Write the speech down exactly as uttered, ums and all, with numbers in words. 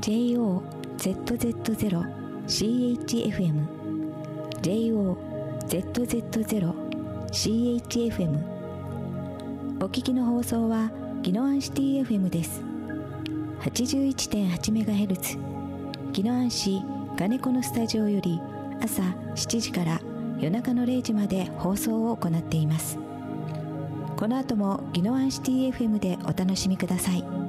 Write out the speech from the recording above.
ジェイオーゼットゼットゼロシーエイチエフエム ジェイオーゼットゼットゼロシーエイチエフエム お聞きの放送は宜野湾シティ エフエム です。 はちじゅういちてんはちメガヘルツ 宜野湾市金子のスタジオより朝しちじから夜中のれいじまで放送を行っています。この後も宜野湾シティ エフエム でお楽しみください。